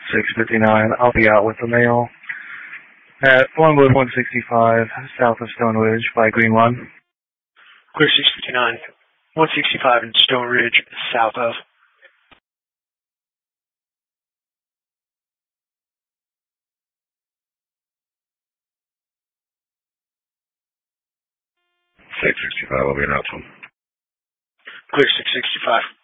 6:59. I'll be out with the mail at Longwood 165, south of Stone Ridge by Green One. Clear 6:59. 165 in Stone Ridge, south of. I'll be in Alton. Clear 665.